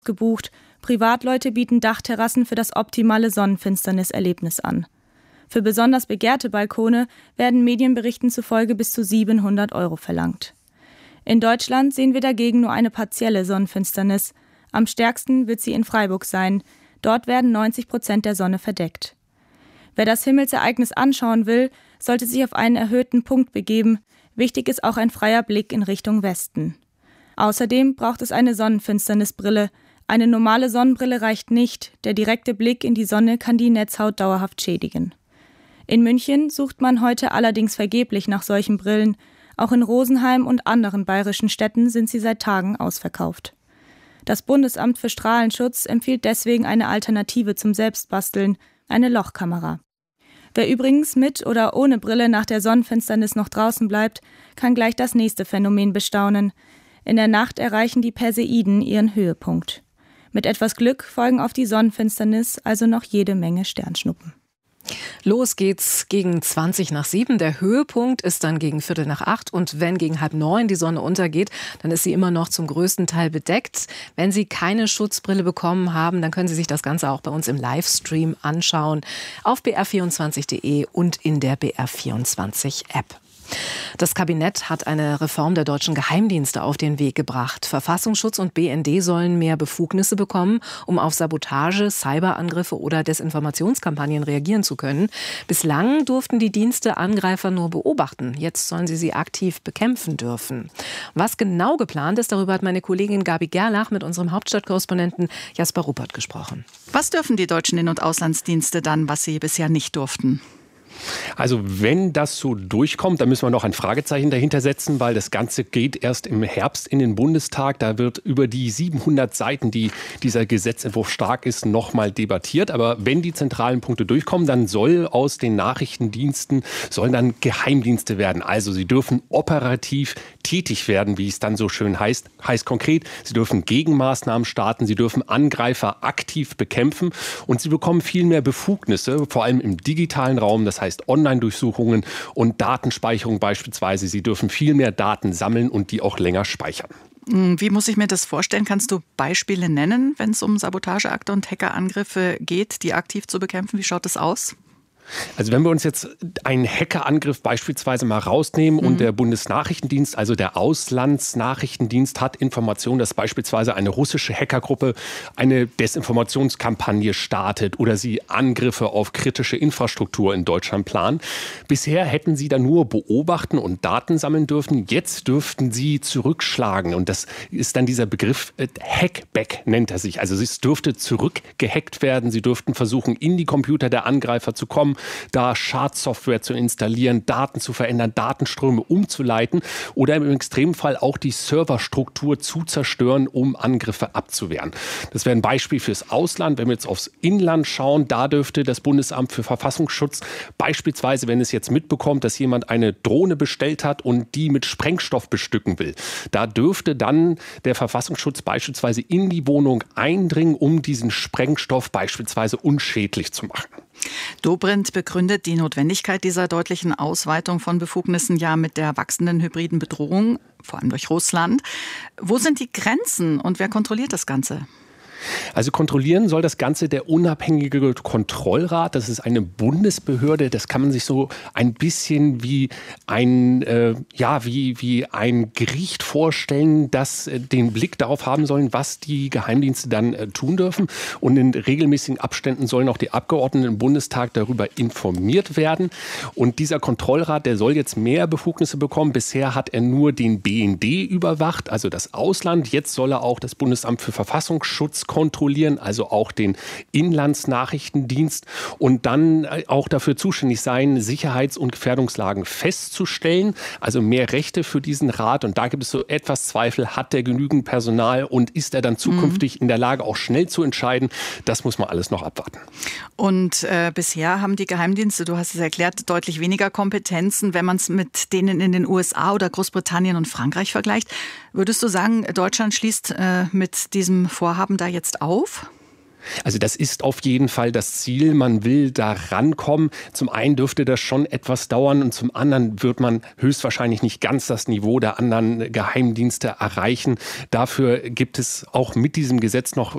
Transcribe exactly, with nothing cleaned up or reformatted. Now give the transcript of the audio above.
gebucht. Privatleute bieten Dachterrassen für das optimale Sonnenfinsterniserlebnis an. Für besonders begehrte Balkone werden Medienberichten zufolge bis zu siebenhundert Euro verlangt. In Deutschland sehen wir dagegen nur eine partielle Sonnenfinsternis. Am stärksten wird sie in Freiburg sein. Dort werden neunzig Prozent der Sonne verdeckt. Wer das Himmelsereignis anschauen will, sollte sich auf einen erhöhten Punkt begeben. Wichtig ist auch ein freier Blick in Richtung Westen. Außerdem braucht es eine Sonnenfinsternisbrille. Eine normale Sonnenbrille reicht nicht. Der direkte Blick in die Sonne kann die Netzhaut dauerhaft schädigen. In München sucht man heute allerdings vergeblich nach solchen Brillen. Auch in Rosenheim und anderen bayerischen Städten sind sie seit Tagen ausverkauft. Das Bundesamt für Strahlenschutz empfiehlt deswegen eine Alternative zum Selbstbasteln, eine Lochkamera. Wer übrigens mit oder ohne Brille nach der Sonnenfinsternis noch draußen bleibt, kann gleich das nächste Phänomen bestaunen. In der Nacht erreichen die Perseiden ihren Höhepunkt. Mit etwas Glück folgen auf die Sonnenfinsternis also noch jede Menge Sternschnuppen. Los geht's gegen zwanzig nach sieben. Der Höhepunkt ist dann gegen Viertel nach acht. Und wenn gegen halb neun die Sonne untergeht, dann ist sie immer noch zum größten Teil bedeckt. Wenn Sie keine Schutzbrille bekommen haben, dann können Sie sich das Ganze auch bei uns im Livestream anschauen. Auf b r vierundzwanzig punkt de und in der B R vierundzwanzig App. Das Kabinett hat eine Reform der deutschen Geheimdienste auf den Weg gebracht. Verfassungsschutz und B N D sollen mehr Befugnisse bekommen, um auf Sabotage, Cyberangriffe oder Desinformationskampagnen reagieren zu können. Bislang durften die Dienste Angreifer nur beobachten. Jetzt sollen sie sie aktiv bekämpfen dürfen. Was genau geplant ist, darüber hat meine Kollegin Gabi Gerlach mit unserem Hauptstadtkorrespondenten Jasper Ruppert gesprochen. Was dürfen die deutschen In- und Auslandsdienste dann, was sie bisher nicht durften? Also wenn das so durchkommt, dann müssen wir noch ein Fragezeichen dahinter setzen, weil das Ganze geht erst im Herbst in den Bundestag. Da wird über die siebenhundert Seiten, die dieser Gesetzentwurf stark ist, nochmal debattiert. Aber wenn die zentralen Punkte durchkommen, dann soll aus den Nachrichtendiensten, sollen dann Geheimdienste werden. Also sie dürfen operativ tätig werden, wie es dann so schön heißt. Heißt konkret, sie dürfen Gegenmaßnahmen starten, sie dürfen Angreifer aktiv bekämpfen und sie bekommen viel mehr Befugnisse, vor allem im digitalen Raum. Das heißt Online-Durchsuchungen und Datenspeicherung beispielsweise. Sie dürfen viel mehr Daten sammeln und die auch länger speichern. Wie muss ich mir das vorstellen? Kannst du Beispiele nennen, wenn es um Sabotageakte und Hackerangriffe geht, die aktiv zu bekämpfen? Wie schaut das aus? Also wenn wir uns jetzt einen Hackerangriff beispielsweise mal rausnehmen mhm. und der Bundesnachrichtendienst, also der Auslandsnachrichtendienst, hat Informationen, dass beispielsweise eine russische Hackergruppe eine Desinformationskampagne startet oder sie Angriffe auf kritische Infrastruktur in Deutschland planen. Bisher hätten sie da nur beobachten und Daten sammeln dürfen. Jetzt dürften sie zurückschlagen und das ist dann dieser Begriff äh, Hackback nennt er sich. Also es dürfte zurückgehackt werden. Sie dürften versuchen, in die Computer der Angreifer zu kommen, da Schadsoftware zu installieren, Daten zu verändern, Datenströme umzuleiten oder im Extremfall auch die Serverstruktur zu zerstören, um Angriffe abzuwehren. Das wäre ein Beispiel fürs Ausland. Wenn wir jetzt aufs Inland schauen, da dürfte das Bundesamt für Verfassungsschutz beispielsweise, wenn es jetzt mitbekommt, dass jemand eine Drohne bestellt hat und die mit Sprengstoff bestücken will, da dürfte dann der Verfassungsschutz beispielsweise in die Wohnung eindringen, um diesen Sprengstoff beispielsweise unschädlich zu machen. Dobrindt begründet die Notwendigkeit dieser deutlichen Ausweitung von Befugnissen ja mit der wachsenden hybriden Bedrohung, vor allem durch Russland. Wo sind die Grenzen und wer kontrolliert das Ganze? Also kontrollieren soll das Ganze der unabhängige Kontrollrat. Das ist eine Bundesbehörde. Das kann man sich so ein bisschen wie ein, äh, ja, wie, wie ein Gericht vorstellen, das äh, den Blick darauf haben sollen, was die Geheimdienste dann äh, tun dürfen. Und in regelmäßigen Abständen sollen auch die Abgeordneten im Bundestag darüber informiert werden. Und dieser Kontrollrat, der soll jetzt mehr Befugnisse bekommen. Bisher hat er nur den B N D überwacht, also das Ausland. Jetzt soll er auch das Bundesamt für Verfassungsschutz kontrollieren, also auch den Inlandsnachrichtendienst und dann auch dafür zuständig sein, Sicherheits- und Gefährdungslagen festzustellen, also mehr Rechte für diesen Rat. Und da gibt es so etwas Zweifel, hat der genügend Personal und ist er dann zukünftig mhm. in der Lage, auch schnell zu entscheiden? Das muss man alles noch abwarten. Und äh, bisher haben die Geheimdienste, du hast es erklärt, deutlich weniger Kompetenzen, wenn man es mit denen in den U S A oder Großbritannien und Frankreich vergleicht. Würdest du sagen, Deutschland schließt äh, mit diesem Vorhaben da jetzt auf? Also das ist auf jeden Fall das Ziel. Man will da rankommen. Zum einen dürfte das schon etwas dauern und zum anderen wird man höchstwahrscheinlich nicht ganz das Niveau der anderen Geheimdienste erreichen. Dafür gibt es auch mit diesem Gesetz noch